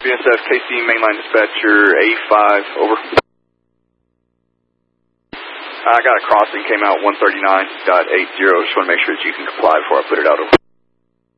GSF KC mainline dispatcher A5, over. I got a crossing, came out 139.80. Just want to make sure that you can comply before I put it out over.